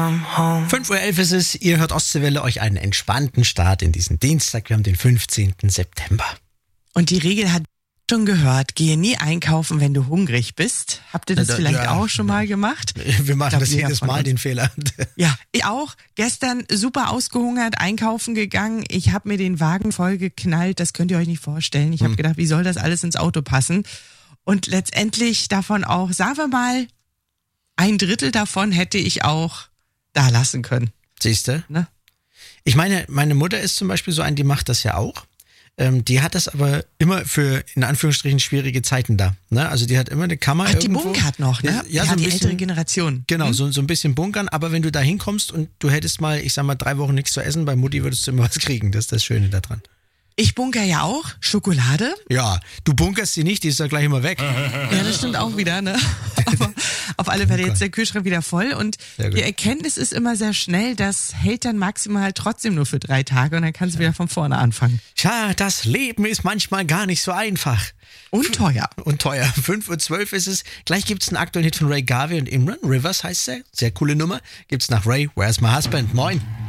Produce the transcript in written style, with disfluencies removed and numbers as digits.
5:11 Uhr ist es, ihr hört Ostseewelle, euch einen entspannten Start in diesen Dienstag, wir haben den 15. September. Und die Regel hat schon gehört, gehe nie einkaufen, wenn du hungrig bist. Habt ihr das vielleicht auch schon mal gemacht? Wir machen das jedes Mal, den Fehler. Ja, ich auch. Gestern super ausgehungert einkaufen gegangen. Ich habe mir den Wagen vollgeknallt, das könnt ihr euch nicht vorstellen. Ich habe gedacht, wie soll das alles ins Auto passen? Und letztendlich davon auch, sagen wir mal, 1/3 davon hätte ich auch da lassen können. Siehst du? Ne? Ich meine, meine Mutter ist zum Beispiel so die macht das ja auch. Die hat das aber immer für, in Anführungsstrichen, schwierige Zeiten da. Ne? Also die hat immer eine Kammer irgendwo. Die bunkert noch, ne? Ja, die so hat ein die bisschen, ältere Generation. Genau, so ein bisschen bunkern. Aber wenn du da hinkommst und du hättest mal, ich sag mal, 3 Wochen nichts zu essen, bei Mutti würdest du immer was kriegen. Das ist das Schöne daran. Ich bunker ja auch Schokolade. Ja, du bunkerst sie nicht, die ist ja gleich immer weg. Ja, das stimmt auch wieder, ne? Aber auf alle Fälle jetzt der Kühlschrank wieder voll und die Erkenntnis ist immer sehr schnell, das hält dann maximal trotzdem nur für 3 Tage und dann kannst du wieder von vorne anfangen. Tja, das Leben ist manchmal gar nicht so einfach. Und teuer. Und teuer. 5:12 Uhr ist es. Gleich gibt's einen aktuellen Hit von Ray Garvey und Imran. Rivers heißt er. Sehr coole Nummer. Gibt's nach Ray, Where's My Husband? Moin.